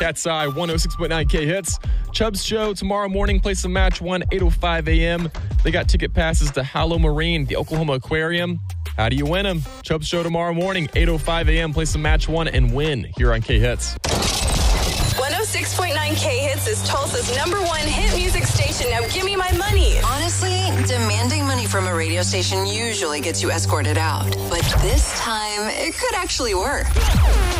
Cat's Eye, 106.9 K Hits. Chubb's show tomorrow morning. Play some Match 1, 8:05 a.m. They got ticket passes to Hallow Marine, the Oklahoma Aquarium. How do you win them? Chubb's show tomorrow morning, 8:05 a.m. Play some Match 1 and win here on K Hits. 106.9 K Hits is Tulsa's #1 hit music station. Now give me my money. Honestly, demanding money from a radio station usually gets you escorted out. But this time, it could actually work.